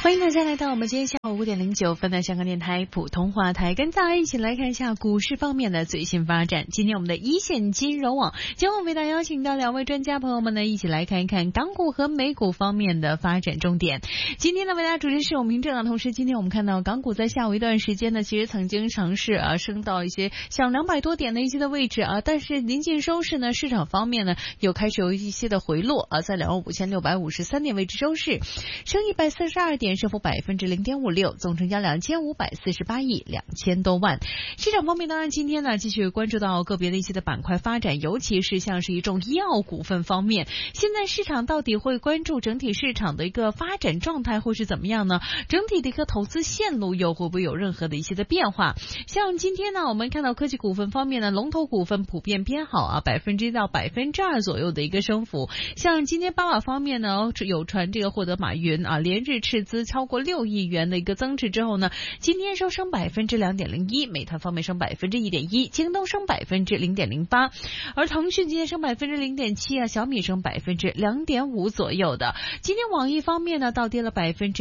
欢迎大家来到我们今天下午5:09的香港电台普通话台，跟大家一起来看一下股市方面的最新发展。今天我们的一线金融网将会为大家邀请到2位专家朋友们呢，一起来看一看港股和美股方面的发展重点。今天呢，为大家主持是我们郑朗，同时今天我们看到港股在下午一段时间呢，其实曾经尝试升到一些像200多点的一些的位置但是临近收市呢，市场方面呢又开始有一些的回落在25653点位置收市，升142点，升幅0.56%，总成交2548亿2000多万。市场方面，当然今天呢继续关注到个别的一些的板块发展，尤其是像是一众医药股份方面，现在市场到底会关注整体市场的一个发展状态会是怎么样呢？整体的一个投资线路又会不会有任何的一些的变化？像今天呢，我们看到科技股份方面呢，龙头股份普遍偏好1%到2%左右的一个升幅。像今天巴马方面呢，有传这个获得马云连日斥资超过6亿元的一个增持之后呢，今天收升2.01%，美团方面升1.1%，京东升0.08%，而腾讯今天升0.7%，小米升2.5%左右的。今天网易方面呢，倒跌了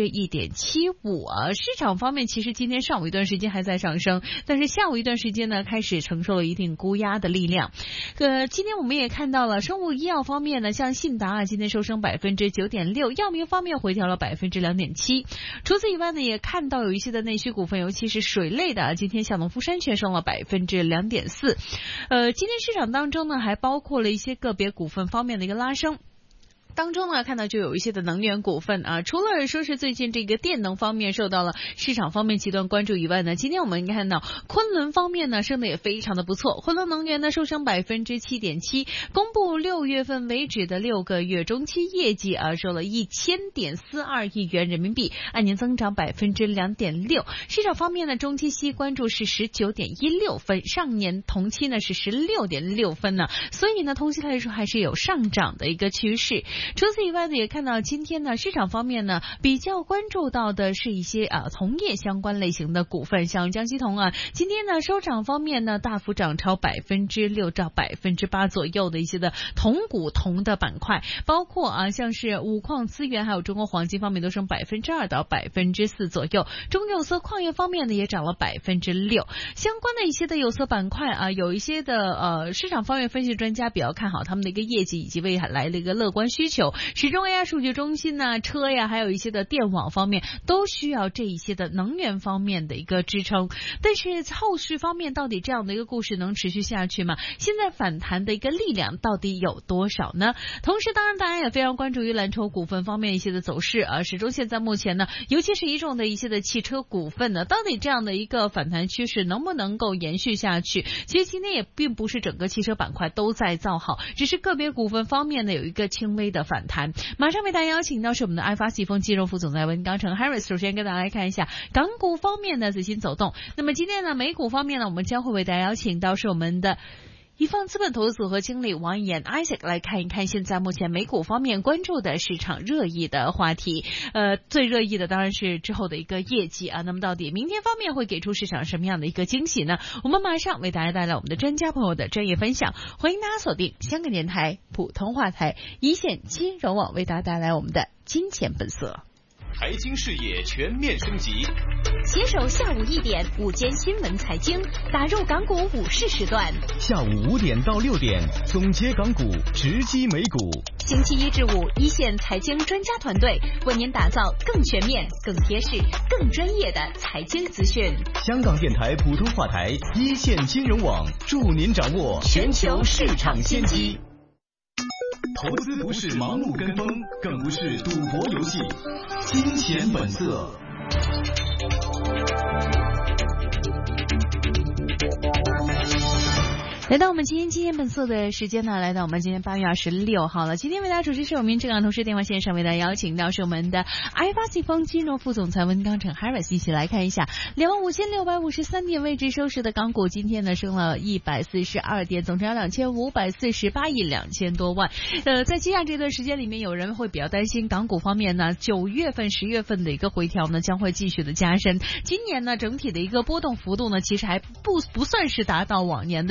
1.75%。市场方面，其实今天上午一段时间还在上升，但是下午一段时间呢，开始承受了一定估压的力量。今天我们也看到了生物医药方面呢，像信达今天收升9.6%，药明方面回调了2.7%。除此以外呢，也看到有一些的内需股份，尤其是水类的，今天像农夫山泉升了2.4%。今天市场当中呢，还包括了一些个别股份方面的一个拉升。当中呢，看到就有一些的能源股份除了说是最近这个电能方面受到了市场方面极端关注以外呢，今天我们看到昆仑方面呢升的也非常的不错，昆仑能源呢收升7.7%，公布6月份为止的6个月中期业绩收了1000.42亿元人民币，按年增长2.6%。市场方面呢，中期息关注是19.16分，上年同期呢是16.6分呢，所以呢同期来说还是有上涨的一个趋势。除此以外呢，也看到今天呢市场方面呢比较关注到的是一些铜业相关类型的股份，像江西铜今天呢收涨方面呢大幅涨超6%到8%左右的一些的铜股铜的板块，包括像是五矿资源还有中国黄金方面都升2%到4%左右，中有色矿业方面呢也涨了6%。相关的一些的有色板块有一些的市场方面分析专家比较看好他们的一个业绩以及未来的一个乐观需求，始终 AI 数据中心车还有一些的电网方面都需要这一些的能源方面的一个支撑。但是后续方面到底这样的一个故事能持续下去吗？现在反弹的一个力量到底有多少呢？同时当然大家也非常关注于蓝筹股份方面一些的走势始终现在目前呢，尤其是一众的一些的汽车股份呢，到底这样的一个反弹趋势能不能够延续下去？其实今天也并不是整个汽车板块都在造好，只是个别股份方面呢有一个轻微的反弹。马上为大家邀请到是我们的爱发细丰金融副总裁温刚成 Harris， 首先跟大家来看一下港股方面的最新走动。那么今天呢，美股方面呢，我们将会为大家邀请到是我们的一方资本投资组合经理王岩 Isaac 来看一看现在目前美股方面关注的市场热议的话题。最热议的当然是之后的一个业绩那么到底明天方面会给出市场什么样的一个惊喜呢？我们马上为大家带来我们的专家朋友的专业分享，欢迎大家锁定香港电台普通话台一线金融网，为大家带来我们的金钱本色。 财经视野全面升级， 携手下午1点午间新闻财经，打入港股午市时段。 下午5点到6点，总结港股，直击美股。 星期1至5，一线财经专家团队为您打造更全面、更贴市、更专业的财经资讯。 香港电台普通话台一线金融网，助您掌握全球市场先机。投资不是盲目跟风，更不是赌博游戏。金钱本色。 来到我们今天金钱本色的时间呢，来到我们今天8月26号了。今天为大家主持是我们正同时电话线上为大家邀请到是我们的爱发细丰金融副总裁温刚成 Harris， 一起来看一下25653点位置收市的港股，今天呢升了142点，总成交2548亿2000多万。在接下来这段时间里面，有人会比较担心港股方面呢9月份10月份的一个回调呢将会继续的加深。今年呢整体的一个波动幅度呢其实还不算是达到往年的一个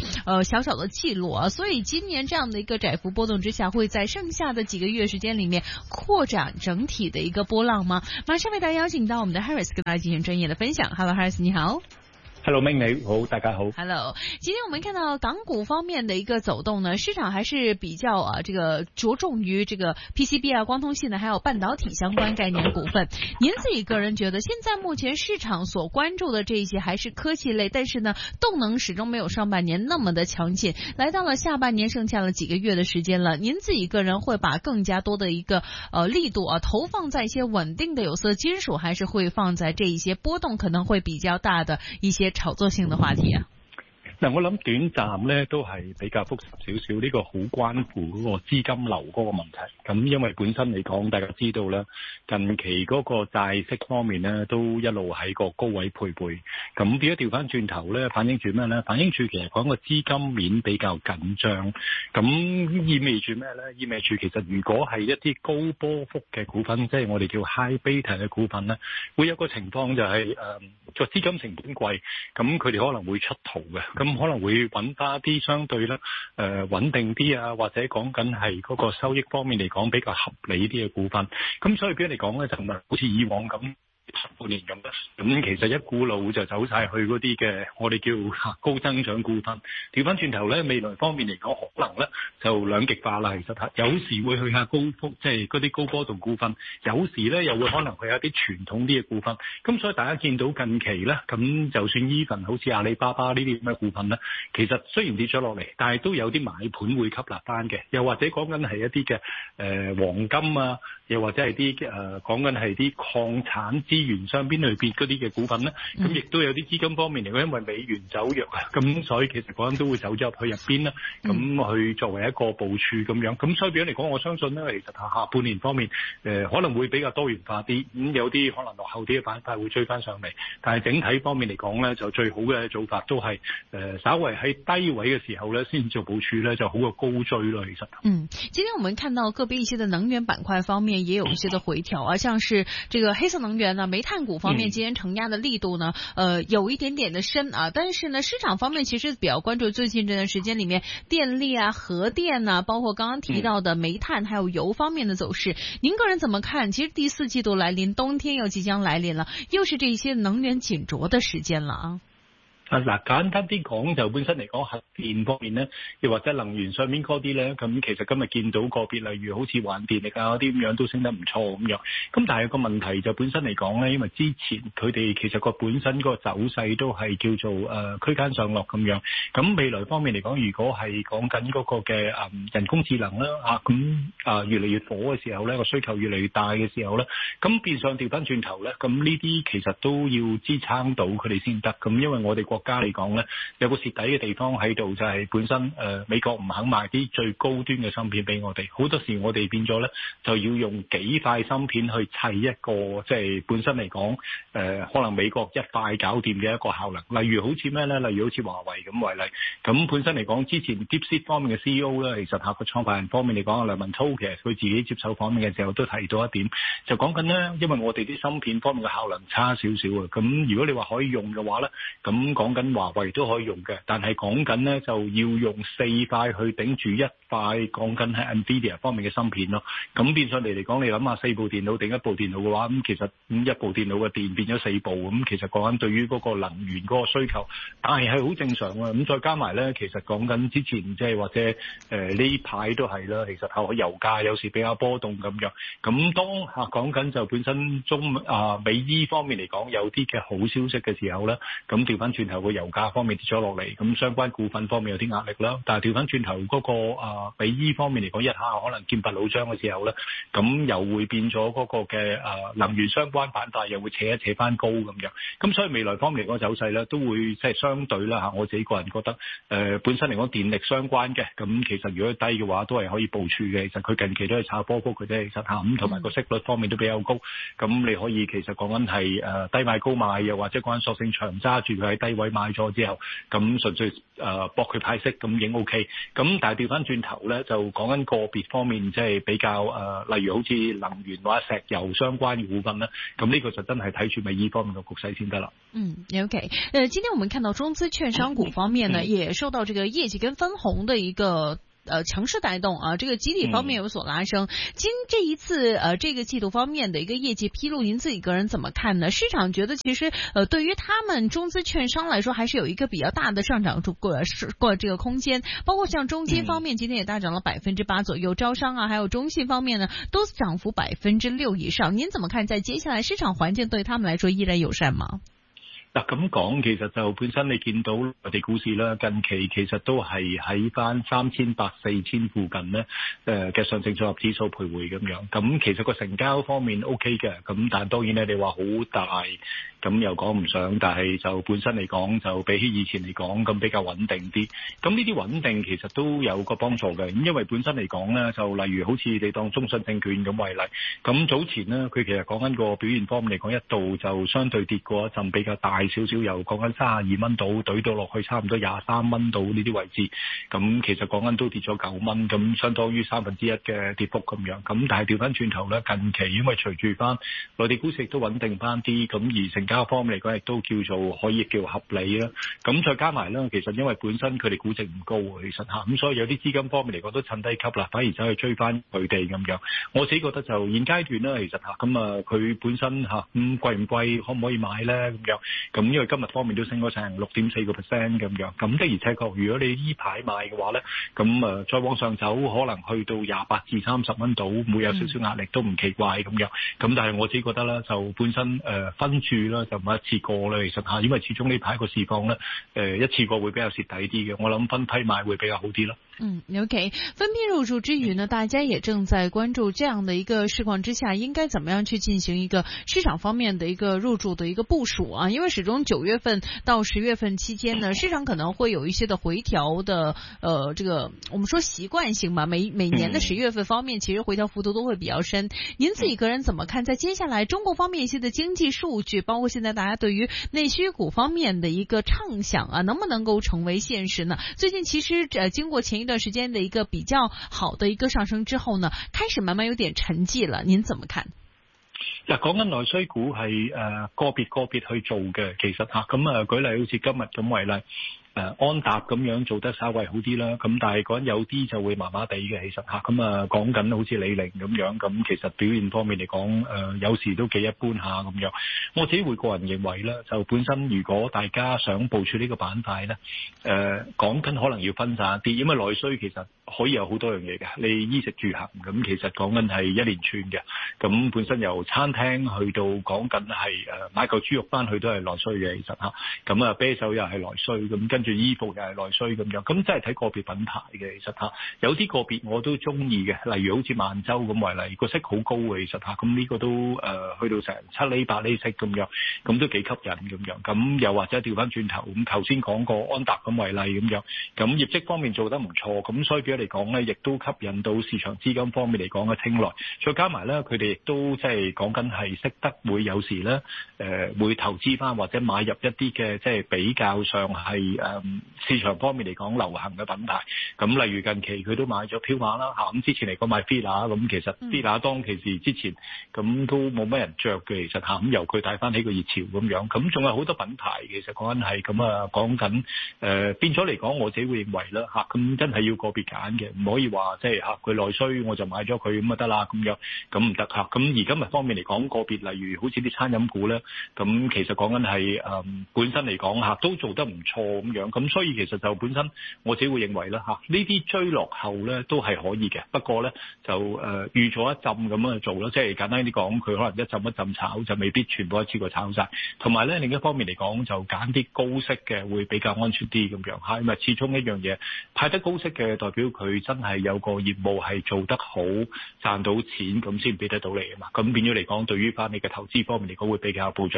小小的记录啊，所以今年这样的一个窄幅波动之下，会在剩下的几个月时间里面扩展整体的一个波浪吗？马上为大家邀请到我们的 Harris 跟大家进行专业的分享。Hello Harris， 你好。 Hello， 明你好，大家好。 Hello， 今天我们看到港股方面的一个走动呢，市场还是比较这个着重于这个 PCB 啊、光通信呢，还有半导体相关概念股份。您自己个人觉得，现在目前市场所关注的这一些还是科技类，但是呢，动能始终没有上半年那么的强劲。来到了下半年，剩下了几个月的时间了，您自己个人会把更加多的一个力度啊投放在一些稳定的有色金属，还是会放在这一些波动可能会比较大的一些炒作性的話題啊？ 嗱，我諗短暫咧都係比較複雜少少，呢個好關乎嗰個資金流嗰個問題。咁因為本身嚟講，大家知道啦，近期嗰個債息方面咧都一路喺個高位徘徊。咁變咗調翻轉頭咧，反映住咩咧？反映住其實講個資金面比較緊張。咁意味住咩咧？意味住其實如果係一啲高波幅嘅股份，即係我哋叫 high beta 嘅股份咧，會有個情況就係個資金成本貴，咁佢哋可能會出逃嘅。咁可能會揾翻啲相對咧穩定啲啊，或者講緊係嗰個收益方面嚟講比較合理啲嘅股份。咁所以俾嚟講咧，就唔係好似以往咁半年咁啦。咁其實一股腦就走晒去嗰啲嘅我哋叫高增長股份。調翻轉頭咧，未來方面嚟講，可能咧就兩極化啦。其實有時會去下高幅，即係嗰啲高波動股份；有時咧又會可能去下啲傳統啲嘅股份。咁所以大家見到近期咧，咁就算 even 好似阿里巴巴呢啲咁嘅股份咧，其實雖然跌咗落嚟，但係都有啲買盤會吸納翻嘅。又或者講緊係一啲嘅黃金啊，又或者係啲講緊係啲礦產資源上邊裏邊嗰啲嘅股份咧，咁亦都有啲資金方面嚟講，因為美元走弱啊，咁所以其實嗰陣都會走咗入去入邊啦，咁去作為一個部署咁樣。咁所以變咗嚟講，我相信咧，其實下半年方面可能會比較多元化啲，咁有啲可能落後啲嘅板塊會追翻上嚟，但係整體方面嚟講咧，就最好嘅做法都係稍微喺低位嘅時候咧先做部署咧，就好過高追咯。其實今天我們看到個別一些的能源板塊方面也有一些的回調啊，像是這個黑色能源呢，煤炭股方面今天承壓的力度呢，有一點點的深啊，但是呢，市場方面其實比較關注最近這段時間裡面電力啊、核電啊，包括剛剛提到的煤炭還有油方面的走勢。您個人怎麼看？其實第四季度來臨，冬天又即將來臨了，又是這些能源緊着的時間了啊。 嗱，簡單啲講就本身嚟講核電方面咧，又或者能源上面嗰啲咧，咁其實今日見到個別例如好似環電力啊嗰啲咁樣都升得唔錯咁樣。咁但係個問題就本身嚟講咧，因為之前佢哋其實個本身個走勢都係叫做區間上落咁樣。咁未來方面嚟講，如果係講緊嗰個嘅人工智能啦咁越嚟越火嘅時候咧，個需求越嚟越大嘅時候咧，咁變相調翻轉頭咧，咁呢啲其實都要支撐到佢哋先得。咁因為我哋國家嚟講咧，有個蝕底嘅地方喺度，就係本身美國唔肯賣啲最高端嘅芯片俾我哋，好多時我哋變咗咧就要用幾塊芯片去砌一個，即係本身嚟講可能美國一塊搞掂嘅一個效能。例如好似咩咧？例如好似華為咁為例，咁本身嚟講之前 DeepSeek 方面嘅 CEO 咧，其實下個創辦人方面嚟講，梁文濤其實佢自己接手方面嘅時候都提到一點，就講緊咧，因為我哋啲芯片方面嘅效能差少少啊，咁如果你話可以用嘅話咧，咁講緊華為都可以用嘅，但係講緊咧就要用4塊去頂住一塊，講緊係 NVIDIA 方面嘅芯片咯。咁變相嚟講，你諗下4部電腦頂一部電腦嘅話，咁其實一部電腦嘅電變咗4部，咁其實講緊對於嗰個能源嗰個需求，但係好正常啊。咁再加埋咧，其實講緊之前即係或者呢排都係啦，其實後油價有時比較波動咁樣。咁當講緊就本身美伊方面嚟講有啲嘅好消息嘅時候咧，咁調翻轉頭個油價方面跌咗落嚟，咁相關股份方面有啲壓力啦。但係調翻轉頭嗰個美伊方面嚟講，一下可能劍拔弩張嘅時候咧，咁又會變咗嗰個嘅能源相關板塊又會扯一扯翻高咁樣。咁所以未來方面嚟講走勢咧，都會即係相對啦嚇。我自己個人覺得本身嚟講電力相關嘅，咁其實如果低嘅話都係可以部署嘅。其實佢近期都係炒波幅佢啫，其實嚇咁同埋個息率方面都比較高。咁你可以其實講緊係低買高賣，又或者講緊索性長揸住佢喺低位佢買咗之後，咁純粹搏佢派息咁已經 OK。咁但係調翻轉頭咧，就講緊個別方面，即係比較例如好似能源或者石油相關嘅股份咧，咁呢個就真係睇住美伊方面嘅局勢先得啦。 OK。今天我們看到中資券商股方面呢，也受到這個業績跟分紅的一個強勢帶動啊，這個集體方面有所拉升。這一次這個季度方面的一個業績披露，您自己個人怎麼看呢？市場覺得其實對於他們中資券商來說，還是有一個比較大的上漲過這個空間。包括像中金方面，今天也大漲了8%左右，招商啊，還有中信方面呢，都漲幅6%以上。您怎麼看？在接下來市場環境對他們來說依然友善嗎？ 嗱咁講，其實就本身你見到內地股市啦，近期其實都係喺翻3800、4000附近呢嘅上證綜合指數徘徊咁樣。咁其實個成交方面 OK 嘅，咁但係當然咧你話好大，咁又講唔上，但係就本身嚟講就比起以前嚟講咁比較穩定啲。咁呢啲穩定其實都有個幫助嘅，因為本身嚟講咧，就例如好似你當中信證券咁為例，咁早前呢，佢其實講緊個表現方面嚟講，一度就相對跌過一陣比較大少少，又講緊32蚊到懟到落去差唔多23蚊到呢啲位置，咁其實講緊都跌咗9蚊，咁相當於1/3嘅跌幅咁樣。咁但係調翻轉頭咧，近期因為隨住翻內地股市亦都穩定翻啲，咁而成交方面嚟講亦都叫做可以叫合理啦。咁再加埋咧，其實因為本身佢哋估值唔高，其實嚇，咁所以有啲資金方面嚟講都趁低吸啦，反而走去追翻佢哋咁樣。我自己覺得就現階段咧，其實嚇咁佢本身嚇咁貴唔貴，可唔可以買咧咁樣？咁因為今日方面都升咗成6.4% 咁樣，咁的而且確，如果你依排買嘅話咧，咁再往上走，可能去到28至30蚊度，會有少少壓力都唔奇怪咁樣。咁但係我自己覺得咧，就本身分住啦，就唔係一次過啦，其實嚇，因為始終呢排個市況咧，一次過會比較蝕底啲嘅，我諗分批買會比較好啲咯。 OK， 分批入駐之餘呢，大家也正在關注這樣的一個市況之下，應該怎麼樣去進行一個市場方面的一個入駐的一個部署啊？因為始終9月份到10月份期間呢，市場可能會有一些的回調的，這個我們說習慣性吧，每年的10月份方面，其實回調幅度都會比較深。您自己個人怎麼看？在接下來中國方面一些的經濟數據，包括現在大家對於內需股方面的一個暢想啊，能不能夠成為現實呢？最近其實經過前一段時間的一個比較好的一個上升之後呢，開始慢慢有點沉寂了。您怎麼看？ 嗱，講緊內需股係個別去做嘅，其實嚇咁舉例好似今日咁為例。安踏咁樣做得稍微好啲啦，咁但係講有啲就會麻麻地嘅，其實嚇咁講緊好似李寧咁樣，咁其實表現方面嚟講，有時都幾一般下咁樣。我自己會個人認為咧，就本身如果大家想部署呢個板塊咧，講緊可能要分散一啲，因為內需其實可以有好多樣嘢嘅，你衣食住行咁其實講緊係一連串嘅，咁本身由餐廳去到講緊係買嚿豬肉翻去都係內需嘅，其實嚇咁啤酒又係內需，咁跟住衣服又係內需咁樣，咁真係睇個別品牌嘅，其實嚇有啲個別我都中意嘅，例如好似萬洲咁為例，個息好高嘅，其實嚇咁呢個都去到成7厘8厘息咁樣，咁都幾吸引咁樣，咁又或者調翻轉頭咁頭先講過安踏咁為例咁樣，咁業績方面做得唔錯，咁所以嚟講咧，亦都吸引到市場資金方面嚟講嘅青睞，再加埋咧，佢哋亦都即係講緊係識得會有時咧，會投資翻或者買入一啲嘅即係比較上係市場方面嚟講流行嘅品牌。咁例如近期佢都買咗飄馬啦嚇，咁之前嚟講買 Fila， 咁其實 Fila 當其時之前咁都冇乜人着嘅，其實嚇咁由佢帶翻起個熱潮咁樣。咁仲有好多品牌其實講緊係咁講緊變咗嚟講，我自己會認為啦嚇，咁真係要個別揀嘅，唔可以話即係佢內需我就買咗佢咁就得啦咁樣，咁唔得嚇。咁而今日方面嚟講，個別例如好似啲餐飲股咧，咁其實講緊係本身嚟講嚇都做得唔錯咁樣，咁所以其實就本身我自己會認為啦嚇，呢啲追落後咧都係可以嘅，不過咧就預咗一浸咁樣去做啦，即係簡單啲講，佢可能一浸一浸炒，就未必全部一次過炒晒。同埋咧另一方面嚟講，就揀啲高息嘅會比較安全啲咁樣嚇，因為始終一樣嘢派得高息嘅代表佢真係有個業務係做得好，賺到錢咁先俾得到你啊嘛，咁變咗嚟講，對於翻你嘅投資方面嚟講會比較保障咯。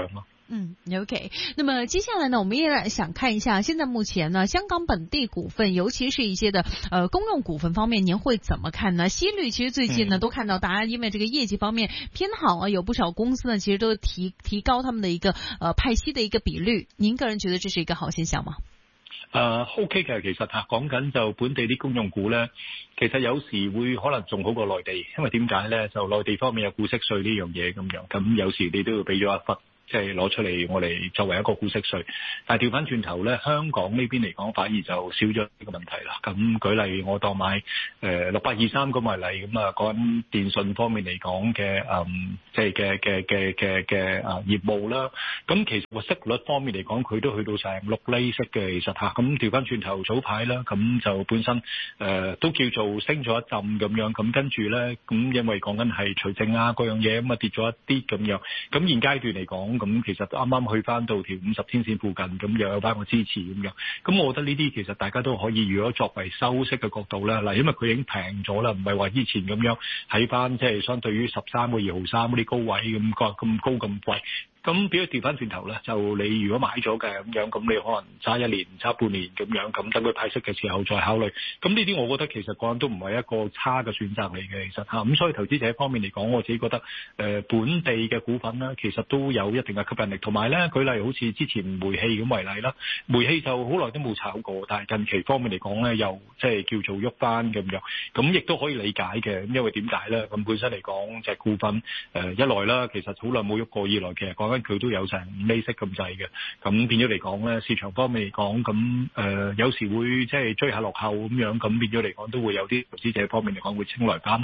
OK。那么接下来呢，我们也想看一下，现在目前呢，香港本地股份，尤其是一些的公用股份方面，您会怎么看呢？息率其实最近呢，都看到大家因为这个业绩方面偏好啊，有不少公司呢，其实都提高他们的一个派息的一个比率。您个人覺得這是一個好現象嗎 ？OK 嘅，其實講緊就本地啲公用股咧，其實有時會可能仲好過內地，因為點解咧？就內地方面有股息稅呢樣嘢咁樣，咁有時你都要俾咗一筆。即係攞出嚟，我哋作為一個股息稅。但係調翻轉頭咧，香港呢邊嚟講，反而就少咗呢個問題啦。咁舉例，我當買6823咁為例，咁啊講緊電訊方面嚟講嘅即係嘅業務啦。咁其實個息率方面嚟講，佢都去到成6厘息嘅，其實嚇。咁調翻轉頭早排啦，咁就本身都叫做升咗一陣咁樣。咁跟住咧，咁因為講緊係除淨啊各樣嘢，咁啊跌咗一啲咁樣。咁現階段嚟講，咁其實啱啱去翻到條50天線附近，咁又有翻個支持咁樣。咁我覺得呢啲其實大家都可以，如果作為收息嘅角度咧，嗱，因為佢已經平咗啦，唔係話以前咁樣喺翻即係相對於13個2毫3嗰啲高位咁高咁貴。咁比如調翻轉頭咧，就你如果買咗嘅咁樣，咁你可能揸1年、揸半年咁樣，咁等佢派息嘅時候再考慮。咁呢啲我覺得其實講都唔係一個差嘅選擇嚟嘅，其實嚇。咁所以投資者方面嚟講，我自己覺得本地嘅股份咧，其實都有一定嘅吸引力。同埋咧，舉例好似之前煤氣咁為例啦，煤氣就好耐都冇炒過，但係近期方面嚟講咧，又即係叫做喐翻咁樣。咁亦都可以理解嘅，因為點解咧？咁本身嚟講隻股份一來啦，其實好耐冇喐過；二來其實講佢都有成5厘息咁滯嘅，咁變咗嚟講咧，市場方面嚟講，咁有時會即係追下落後咁樣，咁變咗嚟講都會有啲投資者方面嚟講會青睞翻咯。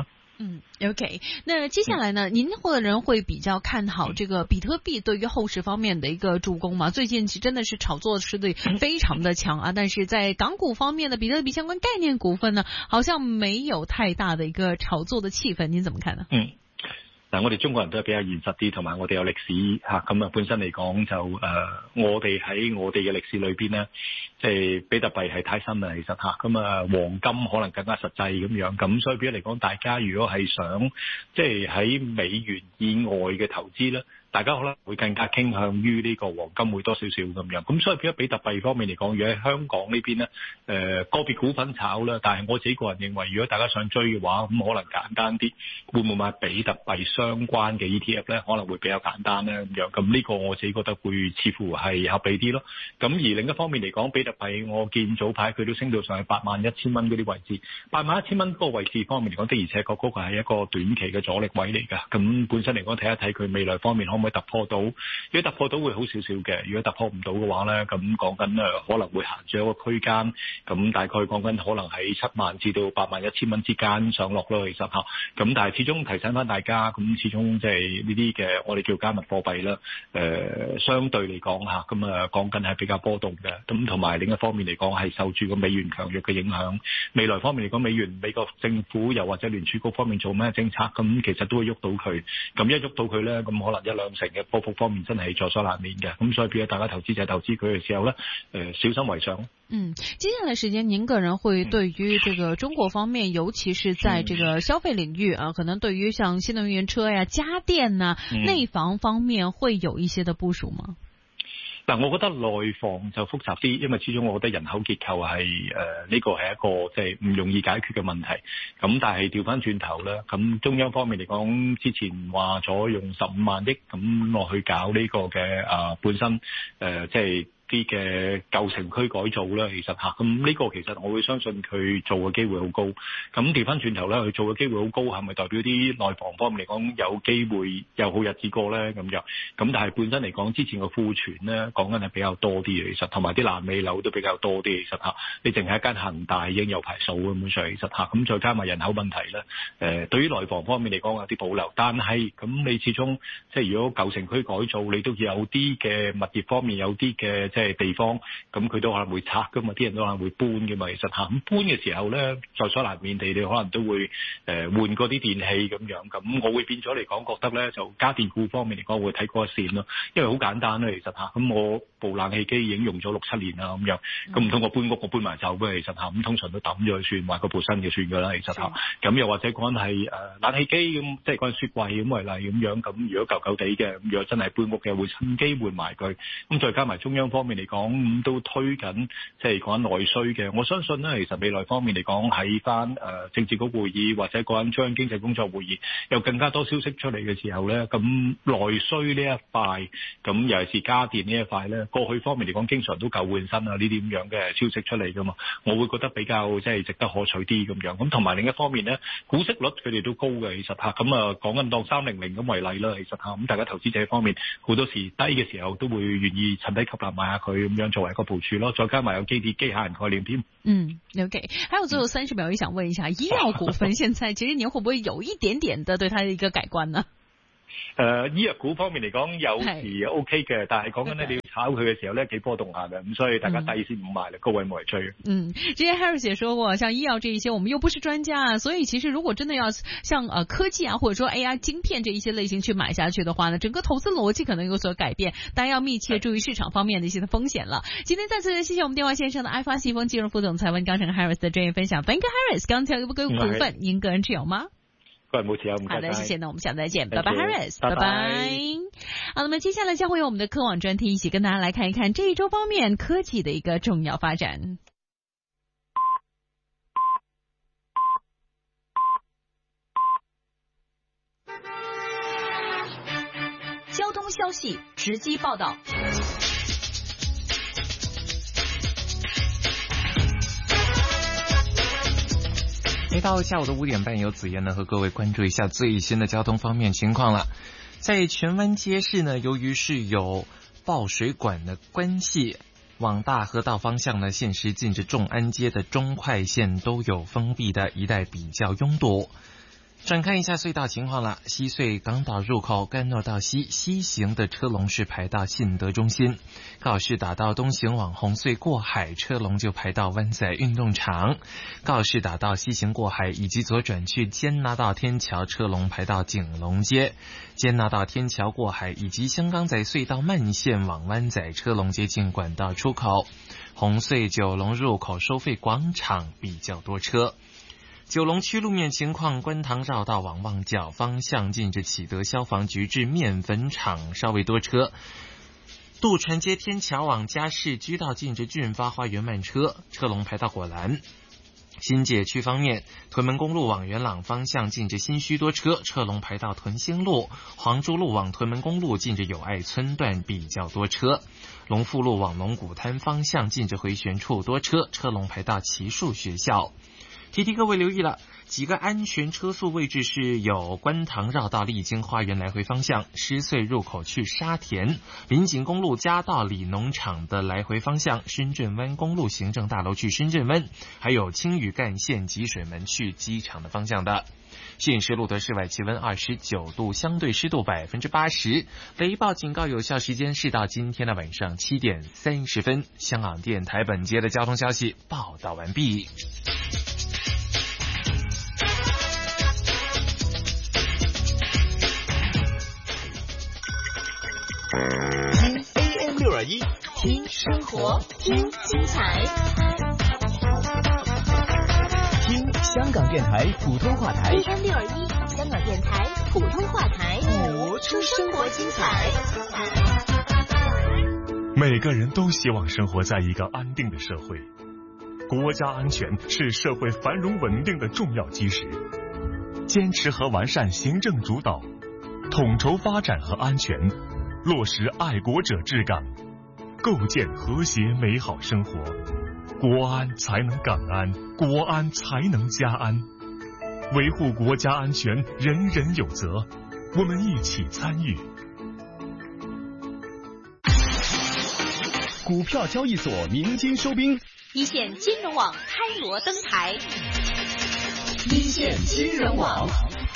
OK。那接下來呢，您個人會比較看好這個比特幣對於後市方面的一個助攻嗎？最近真的是炒作勢力非常的強啊，但是在港股方面的比特幣相關概念股份呢，好像沒有太大的一個炒作的氣氛，您怎麼看呢？ 嗱，我哋中國人都係比較現實啲，同埋我哋有歷史嚇，咁啊本身嚟講就我哋喺我哋嘅歷史裏邊咧，即係比特幣係太新啦，其實嚇，咁啊黃金可能更加實際咁樣，咁所以變咗嚟講，大家如果係想即係喺美元以外嘅投資咧，大家可能會更加傾向於呢個黃金會多少少咁樣，咁所以變咗比特幣方面嚟講，如果喺香港呢邊咧，個別股份炒啦，但係我自己個人認為，如果大家想追嘅話，咁可能簡單啲，會唔會買比特幣相關嘅 ETF 咧？可能會比較簡單咧咁樣，咁呢個我自己覺得會似乎係合理啲咯。咁而另一方面嚟講，比特幣我見早排佢都升到上去81,000蚊嗰啲位置，81,000蚊嗰個位置方面嚟講，的而且確嗰個係一個短期嘅阻力位嚟㗎。咁本身嚟講睇一睇佢未來方面可唔可以突破到？如果突破到會好少少嘅，如果突破唔到嘅話咧，咁講緊可能會行住一個區間，咁大概講緊可能喺7萬至到81,000蚊之間上落咯，其實嚇。咁但係始終提醒翻大家，咁始終即係呢啲嘅我哋叫加密貨幣啦，相對嚟講嚇，咁啊講緊係比較波動嘅。咁同埋另一方面嚟講係受住個美元強弱嘅影響。未來方面嚟講，美國政府又或者聯儲局方面做咩政策，咁其實都會喐到佢。咁一喐到佢咧，咁可能1-2成嘅波幅方面真係在所難免嘅。咁所以變咗大家投資者投資佢嘅時候咧，小心為上。 接下來時間，您個人會對於這個中國方面，尤其是在這個消費領域啊，可能對於像新能源車呀、家電啊、內房方面會有一些的部署嗎？ 嗱，我覺得內房就複雜啲，因為始終我覺得人口結構係呢個係一個即係唔容易解決嘅問題。咁但係調翻轉頭咧，咁中央方面嚟講，之前話咗用15萬億咁落去搞呢個嘅本身即係啲嘅舊城區改造啦，其實嚇，咁呢個其實我會相信佢做嘅機會好高。咁調翻轉頭咧，佢做嘅機會好高，係咪代表啲內房方面嚟講有機會有好日子過咧？咁樣，咁但係本身嚟講，之前個庫存咧講緊係比較多啲嘅，其實同埋啲爛尾樓都比較多啲，其實嚇。你淨係一間恒大已經有排數咁樣上，其實嚇。咁再加埋人口問題咧，對於內房方面嚟講有啲保留。但係咁你始終即係如果舊城區改造，你都要有啲嘅物業方面有啲嘅即係地方，咁佢都可能會拆噶嘛，啲人都可能會搬噶嘛，其實嚇咁搬嘅時候咧，在所難免地，你可能都會換嗰啲電器咁樣，咁我會變咗嚟講，覺得咧就家電股方面嚟講會睇嗰一線咯，因為好簡單啦，其實嚇咁我部冷氣機已經用咗6-7年啦咁樣，咁唔通我搬屋我搬埋走咩？其實嚇咁通常都抌咗佢算，買個部新嘅算㗎啦，其實嚇咁又或者講係冷氣機咁，即係講雪櫃咁為例咁樣，咁如果舊舊地嘅，咁如果真係搬屋嘅，會趁機換埋佢，咁再加埋中央方面嚟講，咁都推緊即係講緊內需嘅，我相信咧，其實未來方面嚟講喺翻政治局會議或者講緊中央經濟工作會議有更加多消息出嚟嘅時候咧，咁內需呢一塊，咁尤其是家電呢一塊咧，過去方面嚟講經常都舊換新啊呢啲咁樣嘅消息出嚟噶嘛，我會覺得比較即係值得可取啲咁樣，咁同埋另一方面咧，股息率佢哋都高嘅，其實嚇咁講緊當300咁為例啦，其實嚇咁大家投資者方面好多時低嘅時候都會願意趁低吸納買下佢咁樣作為一個部署咯，再加埋有機械人概念添。 OK， 還有最後30秒，也想問一下醫藥股份，現在其實您會不會有一點點的對它的一個改觀呢？ 醫藥股方面嚟講有時 OK 嘅，但係講緊咧你要炒佢嘅時候咧幾波動下嘅，咁所以大家低先唔買啦，高位冇嚟追。 之前 Harris 也說過，像醫藥這一些，我們又不是專家，所以其實如果真的要像科技啊，或者說 AI 晶片這一些類型去買下去的話呢，整個投資邏輯可能有所改變，大家要密切注意市場方面的一些的風險了。今天再次謝謝我們電話線上的愛發信豐金融副總裁溫鋼城 Harris 的專業分享。Thank you Harris，剛才有個股份您個人持有嗎？ 個人冇持有， 好的，謝謝，那我們下次再見，拜拜 Harris， 拜拜。好，那麼接下來將會有我們的科網專題一起跟大家來看一看這一周方面科技的一個重要發展。 交通消息直擊報道。 到下午的5點半，由子燕呢和各位關注一下最新的交通方面情況了。在荃灣街市呢，由於是有爆水管的關係，往大河道方向呢，現時近着眾安街的中快線都有封閉的，一帶比較擁堵。轉看一下隧道情況了，西隧港島入口干諾道西行的車龍是排到信德中心，告士打道東行往紅隧過海車龍就排到灣仔運動場，告士打道西行過海以及左轉去堅拿道天橋車龍排到景隆街，堅拿道天橋過海以及香港仔隧道慢線往灣仔車龍接近管道出口，紅隧九龍入口收費廣場比較多車。九龍區路面情況，觀塘繞道往旺角方向近着啟德消防局至麵粉廠稍微多車，渡船街天橋往嘉市居道近着駿發花園慢車，車龍排到果欄。新界區方面，屯門公路往元朗方向近着新墟多車，車龍排到屯興路，黃竹路往屯門公路近着友愛村段比較多車，龍富路往龍鼓灘方向近着回旋處多車，車龍排到奇樹學校。提提各位留意了，幾個安全車速位置是有觀塘繞道麗晶花園來回方向，獅隧入口去沙田，臨景公路嘉道里農場的來回方向，深圳灣公路行政大樓去深圳灣，還有青嶼幹線集水門去機場的方向的。現時錄得室外氣溫29度，相對濕度80%，雷暴警告有效時間是到今天的晚上7點30分。香港電台本節的交通消息報道完畢。 聽 AM 621， 聽生活，聽精彩， 聽香港電台普通話台 AM 621，香港電台普通話台，播出生活精彩。 每個人都希望生活在一個安定的社會，國家安全是社會繁榮穩定的重要基石。堅持和完善行政主導，統籌發展和安全，落實愛國者治港，構建和諧美好生活，國安才能港安，國安才能家安。維護國家安全，人人有責，我們一起參與。 股票交易所鳴金收兵， 一線金融網開鑼登台， 一線金融網。